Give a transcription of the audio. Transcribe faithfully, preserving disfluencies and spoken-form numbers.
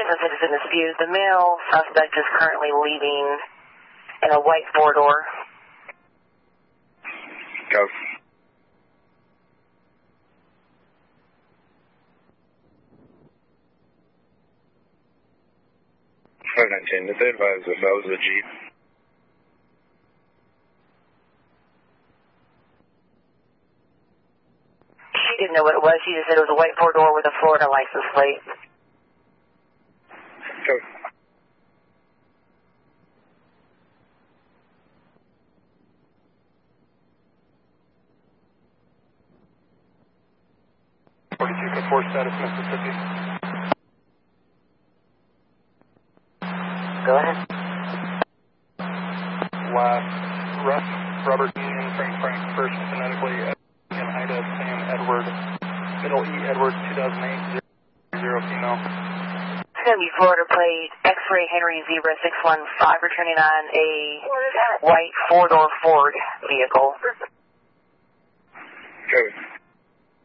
different citizen dispute. The male suspect is currently leaving in a white four-door. Go. five nineteen, did they advise if that was a Jeep? She didn't know what it was. She just said it was a white four-door with a Florida license plate. Go. forty-two to four status, Mississippi. Go ahead. Last, Russ, Robert Union, Frank Frank, first phonetically, and Ida, Sam, Edward, middle E, Edward, two thousand eight, zero, zero, female. It's going to be Florida plate, X-ray Henry Zebra six one five, returning on a white four-door Ford vehicle.